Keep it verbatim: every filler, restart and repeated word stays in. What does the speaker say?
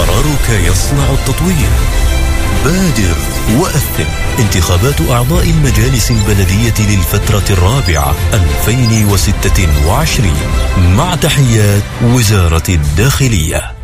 قرارك يصنع التطوير. بادر وأثر. انتخابات أعضاء المجالس البلدية للفترة الرابعة ألفين وستة وعشرين. مع تحيات وزارة الداخلية.